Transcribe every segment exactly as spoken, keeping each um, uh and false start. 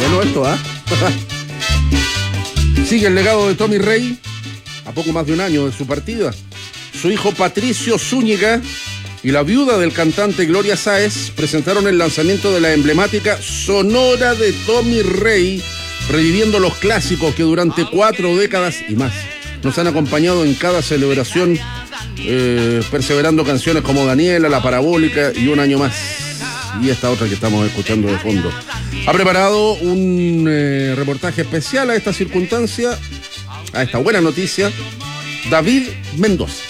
Bueno esto, ¿ah? ¿eh? Sigue el legado de Tommy Rey, a poco más de un año de su partida. Su hijo Patricio Zúñiga y la viuda del cantante Gloria Sáez presentaron el lanzamiento de la emblemática Sonora de Tommy Rey, reviviendo los clásicos que durante cuatro décadas y más nos han acompañado en cada celebración, eh, perseverando canciones como Daniela, La Parabólica y Un Año Más, y esta otra que estamos escuchando de fondo. Ha preparado un eh, reportaje especial a esta circunstancia, a esta buena noticia, David Mendoza.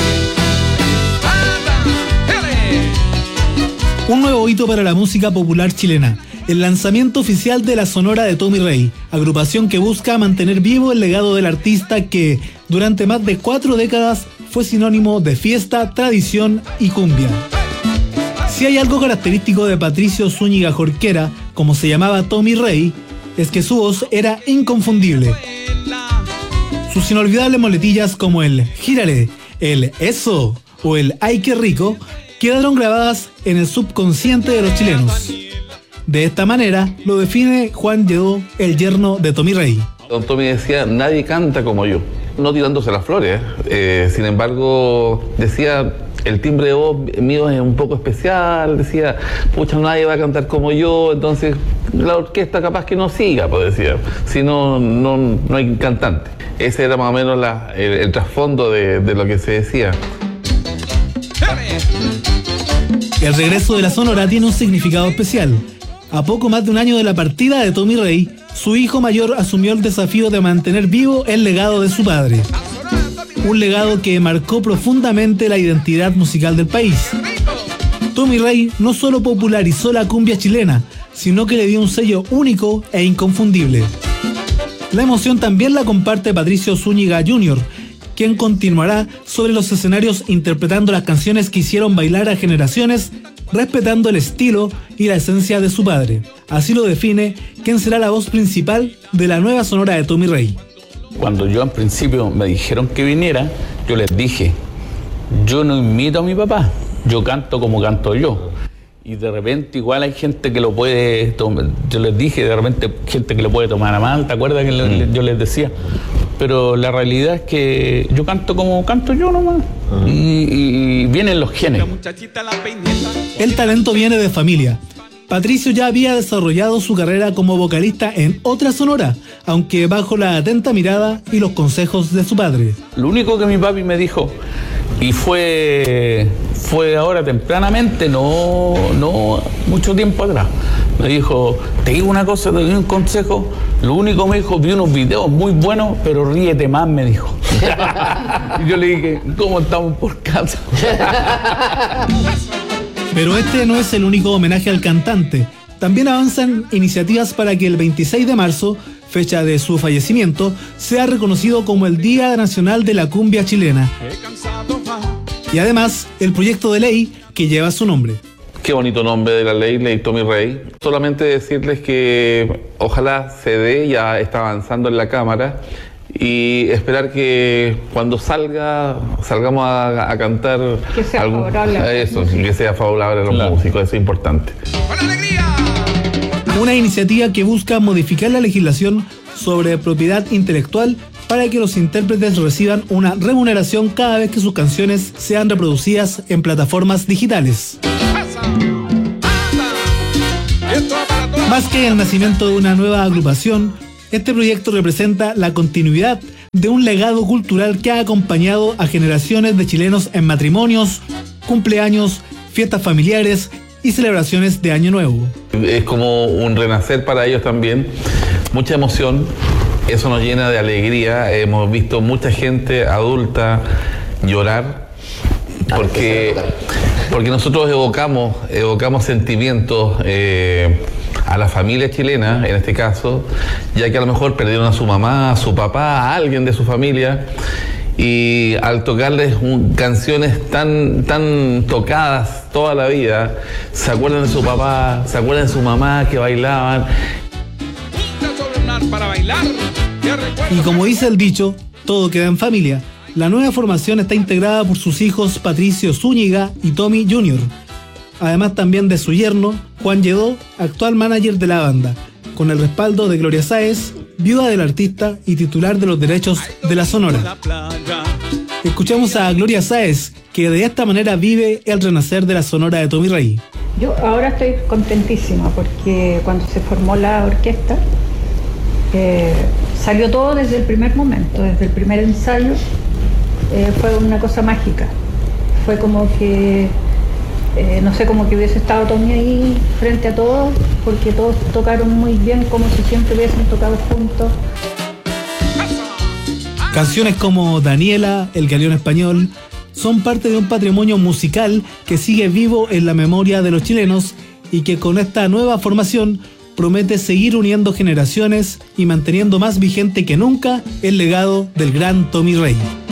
Un nuevo hito para la música popular chilena. El lanzamiento oficial de la Sonora de Tommy Rey, agrupación que busca mantener vivo el legado del artista que, durante más de cuatro décadas, fue sinónimo de fiesta, tradición y cumbia. Si hay algo característico de Patricio Zúñiga Jorquera, como se llamaba Tommy Rey, es que su voz era inconfundible. Sus inolvidables moletillas como el "gírale", el "eso" o el "ay qué rico" quedaron grabadas en el subconsciente de los chilenos. De esta manera lo define Juan Lledó, el yerno de Tommy Rey. Don Tommy decía, nadie canta como yo, no tirándose las flores. Eh, sin embargo, decía, el timbre de voz mío es un poco especial, decía, pucha, nadie va a cantar como yo, entonces la orquesta capaz que no siga, pues decía, si no, no, no hay cantante. Ese era más o menos la, el, el trasfondo de, de lo que se decía. El regreso de la Sonora tiene un significado especial. A poco más de un año de la partida de Tommy Rey, su hijo mayor asumió el desafío de mantener vivo el legado de su padre. Un legado que marcó profundamente la identidad musical del país. Tommy Rey no solo popularizó la cumbia chilena, sino que le dio un sello único e inconfundible. La emoción también la comparte Patricio Zúñiga junior, quien continuará sobre los escenarios interpretando las canciones que hicieron bailar a generaciones, respetando el estilo y la esencia de su padre. Así lo define quien será la voz principal de la nueva Sonora de Tommy Rey. Cuando yo en principio me dijeron que viniera, yo les dije, yo no imito a mi papá, yo canto como canto yo. Y de repente igual hay gente que lo puede tomar, yo les dije, de repente gente que lo puede tomar a mal, ¿te acuerdas que le, yo les decía? Pero la realidad es que yo canto como canto yo nomás. Uh-huh. y, y vienen los genes. El talento viene de familia. Patricio ya había desarrollado su carrera como vocalista en otra Sonora, aunque bajo la atenta mirada y los consejos de su padre. Lo único que mi papi me dijo, y fue, fue ahora tempranamente, no, no mucho tiempo atrás, me dijo, te digo una cosa, te doy un consejo. Lo único me dijo, vi unos videos muy buenos, pero ríete más, me dijo. Y yo le dije, ¿cómo estamos por casa? Pero este no es el único homenaje al cantante. También avanzan iniciativas para que el veintiséis de marzo, fecha de su fallecimiento, sea reconocido como el Día Nacional de la Cumbia Chilena. Y además, el proyecto de ley que lleva su nombre. Qué bonito nombre de la ley, ley Tommy Rey. Solamente decirles que ojalá se dé, ya está avanzando en la Cámara, y esperar que cuando salga, salgamos a, a cantar... Que sea algún, favorable. A eso, que sea favorable a los claro. músicos, eso es importante. ¡Con alegría! Una iniciativa que busca modificar la legislación sobre propiedad intelectual para que los intérpretes reciban una remuneración cada vez que sus canciones sean reproducidas en plataformas digitales. Más que el nacimiento de una nueva agrupación, este proyecto representa la continuidad de un legado cultural que ha acompañado a generaciones de chilenos en matrimonios, cumpleaños, fiestas familiares y celebraciones de Año Nuevo. Es como un renacer para ellos también, mucha emoción, eso nos llena de alegría. Hemos visto mucha gente adulta llorar porque, porque nosotros evocamos, evocamos sentimientos eh, a la familia chilena, en este caso, ya que a lo mejor perdieron a su mamá, a su papá, a alguien de su familia, y al tocarles un, canciones tan, tan tocadas toda la vida, se acuerdan de su papá, se acuerdan de su mamá que bailaban. Y como dice el dicho, todo queda en familia. La nueva formación está integrada por sus hijos Patricio Zúñiga y Tommy junior, además también de su yerno, Juan Lledó, actual manager de la banda, con el respaldo de Gloria Sáez, viuda del artista y titular de los derechos de la Sonora. Escuchamos a Gloria Sáez, que de esta manera vive el renacer de la Sonora de Tommy Rey. Yo ahora estoy contentísima porque cuando se formó la orquesta eh, salió todo desde el primer momento, desde el primer ensayo. Eh, fue una cosa mágica. Fue como que, eh, no sé, como que hubiese estado Tommy ahí frente a todos, porque todos tocaron muy bien, como si siempre hubiesen tocado juntos. Canciones como Daniela, El Galeón Español, son parte de un patrimonio musical que sigue vivo en la memoria de los chilenos y que con esta nueva formación promete seguir uniendo generaciones y manteniendo más vigente que nunca el legado del gran Tommy Rey.